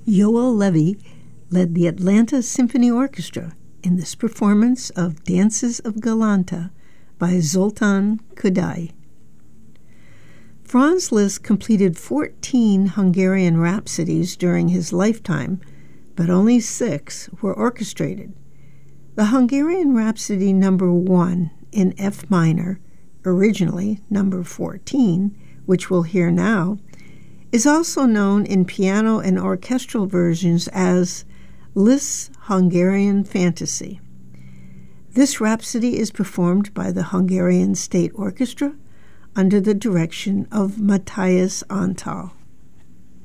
Yoel Levy led the Atlanta Symphony Orchestra in this performance of Dances of Galanta by Zoltán Kodály. Franz Liszt completed 14 Hungarian rhapsodies during his lifetime, but only 6 were orchestrated. The Hungarian Rhapsody No. 1 in F minor, originally No. 14, which we'll hear now, is also known in piano and orchestral versions as Liszt's Hungarian Fantasy. This rhapsody is performed by the Hungarian State Orchestra under the direction of Matthias Antal.